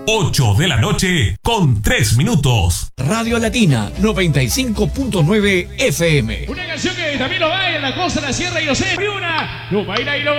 8 de la noche con 3 minutos. Radio Latina 95.9 FM. Una canción que también lo baila en la costa, la sierra y los sé. Una, lo baila y lo